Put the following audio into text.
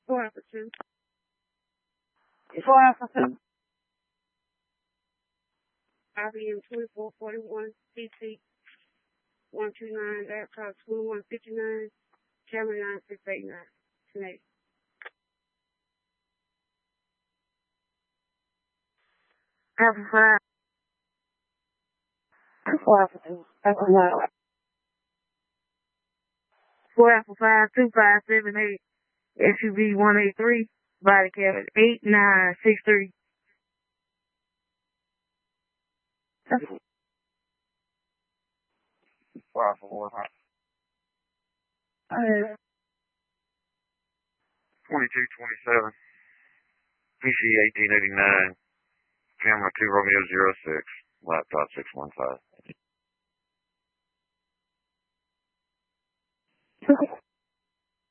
4 Alpha 2. 4 Alpha 2. IBM 2441, CC 129, laptop 2159, camera 9689. Tonight. Alpha 5. 4 Alpha 2. Alpha 1. 4 Alpha 5, 2578, SUV 183, body cabin 8963. 4 Alpha 1. 2227, PC 1889, camera 2 Romeo 06, laptop 615.